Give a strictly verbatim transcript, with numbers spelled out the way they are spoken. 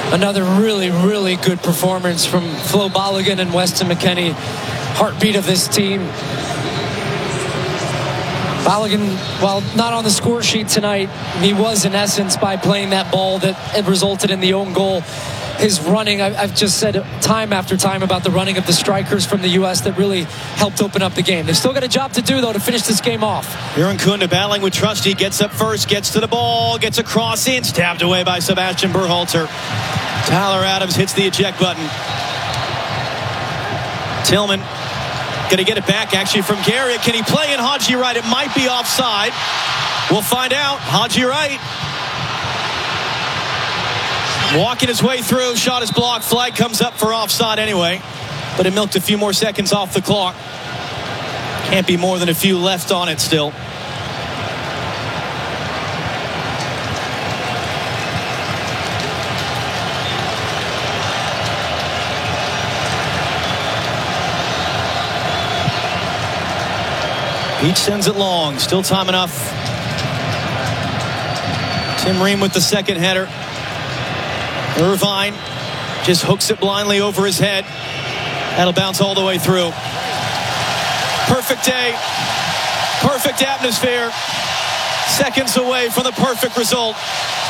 Another really, really good performance from Flo Balogun and Weston McKennie. Heartbeat of this team. Balogun, while not on the score sheet tonight, he was in essence by playing that ball that it resulted in the own goal. His running, I've just said time after time about the running of the strikers from the U S that really helped open up the game. They've still got a job to do, though, to finish this game off. Hiran Kunda battling with Trusty, gets up first, gets to the ball, gets a cross in, stabbed away by Sebastian Berhalter. Tyler Adams hits the eject button. Tillman going to get it back, actually, from Garrett. Can he play in Haji Wright? It might be offside. We'll find out. Haji Wright walking his way through, shot is blocked, flag comes up for offside anyway, but it milked a few more seconds off the clock. Can't be more than a few left on it still. Beach sends it long, still time enough. Tim Ream with the second header. Irvine just hooks it blindly over his head. That'll bounce all the way through. Perfect day. Perfect atmosphere. Seconds away from the perfect result.